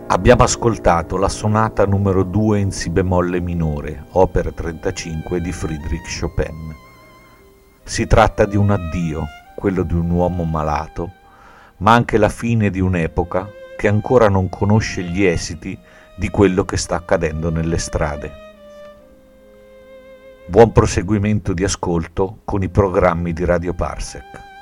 Abbiamo ascoltato la sonata numero 2 in si bemolle minore, opera 35 di Friedrich Chopin. Si tratta di un addio, quello di un uomo malato, ma anche la fine di un'epoca che ancora non conosce gli esiti di quello che sta accadendo nelle strade. Buon proseguimento di ascolto con i programmi di Radio Parsec.